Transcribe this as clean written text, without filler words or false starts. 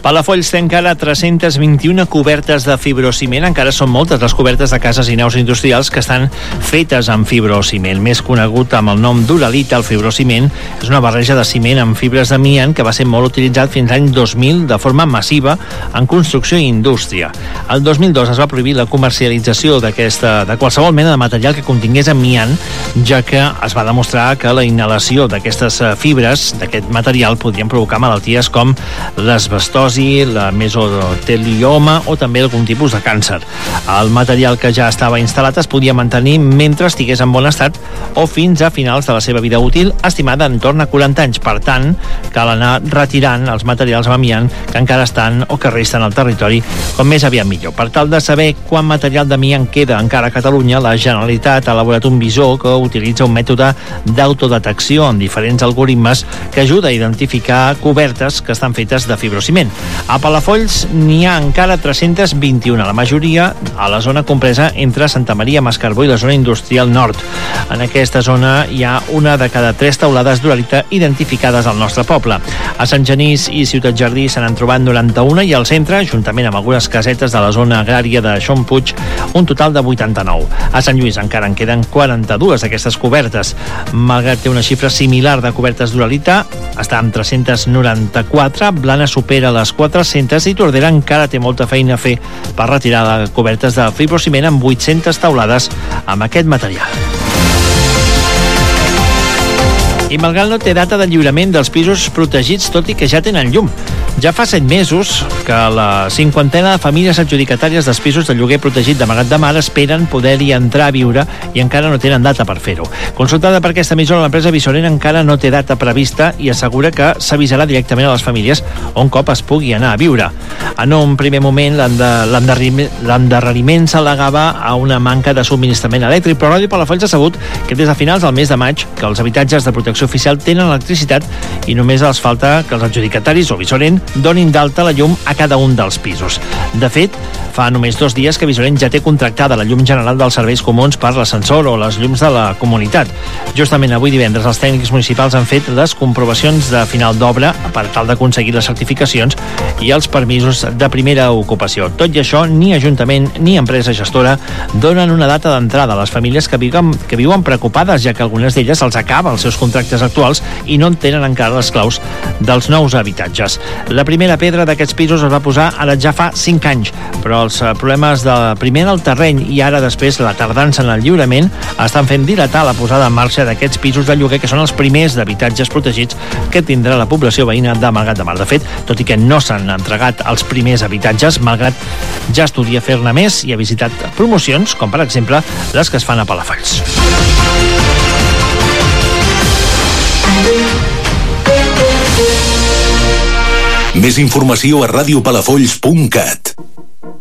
Palafolls té encara 321 cobertes de fibrociment. Encara són moltes les cobertes de cases i naus industrials que estan fetes amb fibrociment. Més conegut amb el nom d'uralita, el fibrociment és una barreja de ciment amb fibres d'amiant que va ser molt utilitzat fins l'any 2000 de forma massiva en construcció i indústria. El 2002 es va prohibir la comercialització de qualsevol mena de material que contingués amiant, ja que es va demostrar que la inhalació d'aquestes fibres, d'aquest material, podien provocar malalties com l'asbestosi, la mesotelioma o també algun tipus de càncer. El material que ja estava instal·lat es podia mantenir mentre estigués en bon estat o fins a finals de la seva vida útil, estimada en torn a 40 anys. Per tant, cal anar retirant els materials amb amiant que encara estan o que resten al territori com més aviat millor. Per tal de saber quant material d'amiant queda encara a Catalunya, la Generalitat ha elaborat un visor que utilitza un mètode d'autodetecció amb diferents algoritmes que ajuda a identificar cobertes que estan fetes de fibrociment. A Palafolls n'hi ha encara 321, la majoria a la zona compresa entre Santa Maria, Mascarbó i la zona industrial nord. En aquesta zona hi ha una de cada 3 teulades d'uralita identificades al nostre poble. A Sant Genís i Ciutat Jardí se n'han trobat 91 i al centre, juntament amb algunes casetes de la zona agrària de Xompuig, un total de 89. A Sant Lluís encara en queden 42 d'aquestes cobertes. Malgrat té una xifra similar de cobertes d'uralita, està amb 394, Blanes supera les 400 i Tordera encara té molta feina a fer per retirar les cobertes de fibrociment amb 800 teulades amb aquest material. I malgrat no té data de lliurament dels pisos protegits, tot i que ja tenen llum. Ja fa 7 mesos que la 50ena de famílies adjudicatàries dels pisos de lloguer protegit de Malgrat de Mar esperen poder-hi entrar a viure i encara no tenen data per fer-ho. Consultada per aquesta emissora, l'empresa Visorent encara no té data prevista i assegura que s'avisarà directament a les famílies un cop es pugui anar a viure. En un primer moment, l'endarreriment s'al·legava a una manca de subministrament elèctric, però Ràdio Palafolls ha sabut que des de finals del mes de maig que els habitatges de protecció oficial tenen electricitat i només els falta que els adjudicataris o Visorent donin d'alta la llum a cada un dels pisos. De fet, fa només 2 dies que Visorent ja té contractada la llum general dels serveis comuns per l'ascensor o les llums de la comunitat. Justament avui divendres els tècnics municipals han fet les comprovacions de final d'obra per tal d'aconseguir les certificacions i els permisos de primera ocupació. Tot i això, ni Ajuntament ni empresa gestora donen una data d'entrada a les famílies que viuen preocupades, ja que algunes d'elles se'ls acaba els seus contractes actuals i no en tenen encara les claus dels nous habitatges. La primera pedra d'aquests pisos es va posar ara ja fa 5 anys, però els problemes primer en el terreny i ara després la tardança en el lliurament estan fent dilatar la posada en marxa d'aquests pisos de lloguer que són els primers d'habitatges protegits que tindrà la població veïna de Malgrat de Mar. De fet, tot i que no s'han entregat els primers habitatges, Malgrat ja estudia fer-ne més i ha visitat promocions, com per exemple les que es fan a Palafolls. Més informació a radiopalafolls.cat.